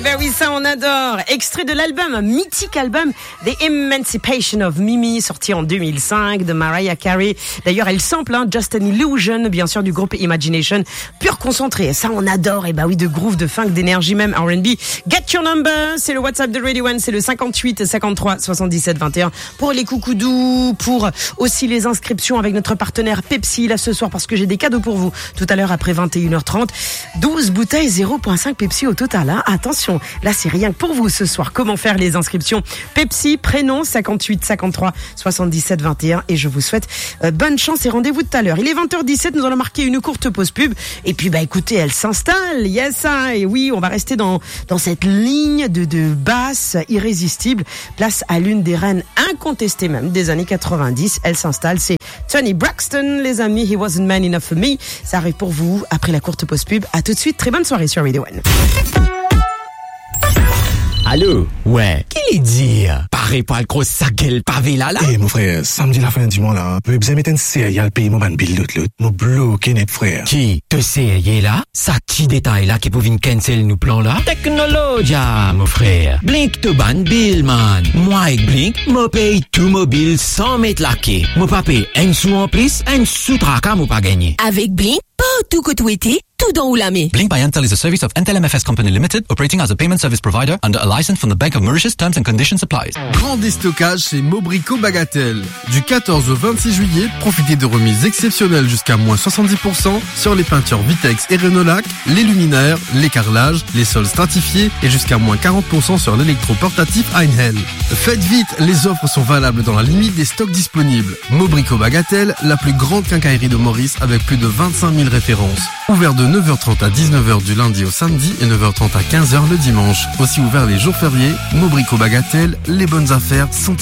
ben oui, ça on adore. Extrait de l'album, un mythique album The Emancipation of Mimi, sorti en 2005 de Mariah Carey. D'ailleurs, elle sample Just an Illusion, bien sûr, du groupe Imagination. Pur concentré, ça on adore. Et bah oui, de groove, de funk, d'énergie même, R&B. Get Your Number, c'est le WhatsApp de Radio One, c'est le 58 53 77 21. Pour les coucoudous, pour aussi les inscriptions avec notre partenaire Pepsi, là ce soir, parce que j'ai des cadeaux pour vous. Tout à l'heure, après 21h30, 12 bouteilles 0.5 Pepsi au total, hein. Attention, là c'est rien que pour vous ce soir. Comment faire les inscriptions? Pepsi, prénom 58 53 77 21, et je vous souhaite bonne chance et rendez-vous tout à l'heure. Il est 20h17, nous allons marquer une courte pause pub, et puis bah écoutez, elle s'installe, yes, hein, et oui, on va rester dans cette ligne de basse irrésistible, place à l'une des reines incontestées même des années 90. Elle s'installe, c'est Toni Braxton, les amis. He wasn't man enough for me. Ça arrive pour vous après la courte pause pub. À tout de suite, très bonne soirée sur Radio One. Allô? Ouais, qui dit? Pareil pas le gros saguel pavé là. Eh, mon frère, samedi la fin du mois là, peut bien mettre une série à le pays, mon ban bill l'autre, mon bloqué net, frère. Qui? Te série là? Ça qui détail là qui pouvait cancel nous plan là? Technologia, mon frère. Blink te ban bill, man. Moi avec Blink, moi paye tout mobile sans mettre la quai. Moi pas paye un sou en plus, un sou tracas, moi pas gagné. Avec Blink, pas tout que tu étais, tout dans ou la main. Blink by Entel is a service of Entel MFS Company Limited, operating as a payment service provider under a license from the Bank of Mauritius. Terms and conditions apply. Grand déstockage chez Mobrico Bagatelle. Du 14 au 26 juillet, profitez de remises exceptionnelles jusqu'à moins 70% sur les peintures Vitex et Renault-Lac, les luminaires, les carrelages, les sols stratifiés et jusqu'à moins 40% sur l'électroportatif Einhell. Faites vite, les offres sont valables dans la limite des stocks disponibles. Mobrico Bagatelle, la plus grande quincaillerie de Maurice avec plus de 25 000 références. Ouvert de 9h30 à 19h du lundi au samedi et 9h30 à 15h le dimanche. Aussi ouvert les jours fériés. Mobrico Bagatelle, les bonnes affaires sont